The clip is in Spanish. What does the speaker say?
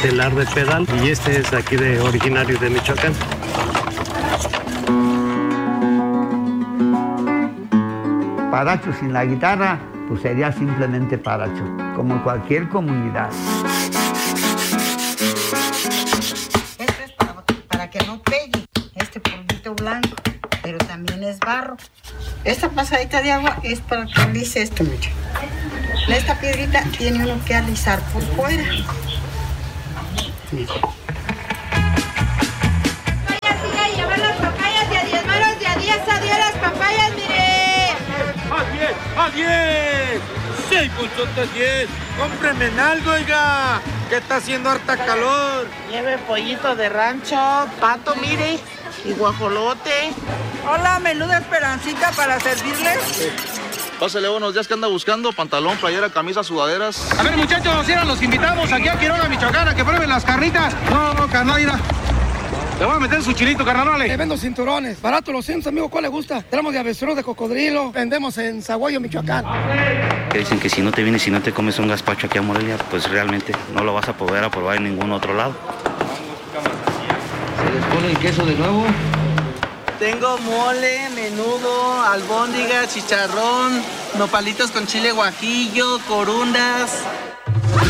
telar de pedal, y este es aquí originario de Michoacán. Paracho sin la guitarra, pues sería simplemente Paracho, como cualquier comunidad. Esto es para que no pegue este polvito blanco, pero también es barro. Esta pasadita de agua es para que alice esto, mucho. Esta piedrita tiene uno que alisar por fuera. Mira. Llevar las papayas de a 10 manos, de a 10 a 10 las papayas, mire. ¡A 10! ¡Sí, pulsotes 10! ¡Cómprenme en algo, oiga! Que está haciendo harta calor. Lleve pollito de rancho, pato, mire, y guajolote. Hola, menuda Esperancita para servirles. Pásale, buenos días, ¿qué anda buscando? Pantalón, playera, camisa, sudaderas. A ver, muchachos, los invitamos aquí a Quiroga, Michoacán, a que prueben las carnitas. No, carnal, mira. Le voy a meter su chilito, carnal, vale. Te vendo cinturones. Barato los cientos, amigo, ¿cuál le gusta? Tenemos de avestruz, de cocodrilo. Vendemos en Zaguayo, Michoacán. Que dicen que si no te vienes, si no te comes un gazpacho aquí a Morelia, pues realmente no lo vas a poder probar en ningún otro lado. ¿Se les pone el queso de nuevo? Tengo mole, menudo, albóndiga, chicharrón, nopalitos con chile guajillo, corundas.